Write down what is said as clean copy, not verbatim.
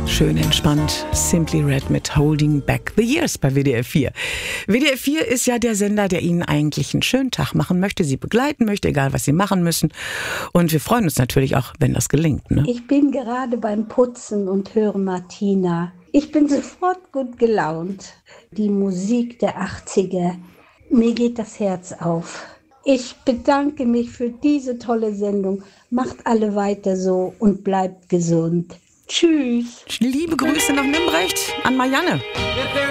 Schön entspannt. Simply Red mit Holding Back the Years bei WDR 4. WDR 4 ist ja der Sender, der Ihnen eigentlich einen schönen Tag machen möchte, Sie begleiten möchte, egal was Sie machen müssen. Und wir freuen uns natürlich auch, wenn das gelingt. Ne? Ich bin gerade beim Putzen und höre Martina. Ich bin sofort gut gelaunt. Die Musik der 80er, mir geht das Herz auf. Ich bedanke mich für diese tolle Sendung. Macht alle weiter so und bleibt gesund. Tschüss. Liebe Grüße nach Nimbrecht an Marianne.